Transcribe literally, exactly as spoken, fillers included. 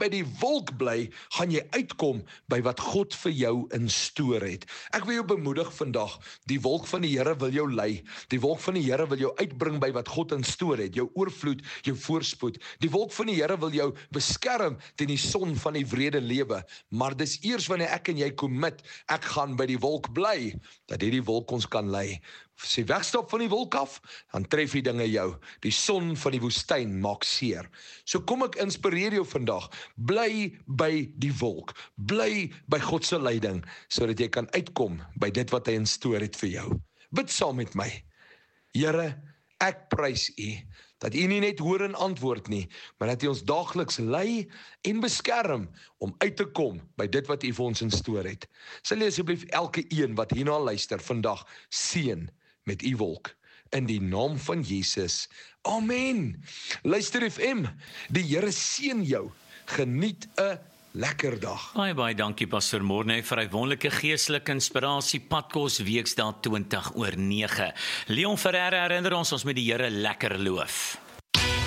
by die wolk bly, gaan jy uitkom by wat God vir jou in stoor het. Ek wil jou bemoedig vandag, die wolk van die Here wil jou lei, die wolk van die Here wil jou uitbring by wat God in stoor het, jou oorvloed, jou voorspoed. Die wolk van die Here wil jou beskerm teen die son van die wrede lewe, maar dis eers wanneer ek en jy commit, ek gaan by die wolk bly, dat hierdie wolk ons kan lei. As jy wegstap van die wolk af, dan tref die dinge jou. Die son van die woestyn maak seer. So kom ek inspireer jou vandag, bly by die wolk, bly by God se leiding, sodat jy kan uitkom by dit wat hy in stoor het vir jou. Bid saam met my. Here, ek prys U, dat U nie net hoor en antwoord nie, maar dat U ons daagliks lei en beskerm om uit te kom by dit wat U vir ons in stoor het. Sal jy asseblief elke een wat hierna luister vandag seën met U wolk, in die naam van Jesus. Amen. Luister F M, die Here seën jou. Geniet 'n lekker dag. Baie baie dankie Pastor Morne vir hy wonderlike geestelike inspirasie Padkos Weksdae twintig oor nege. Leon Ferreira herinner ons ons met die Here lekker loof.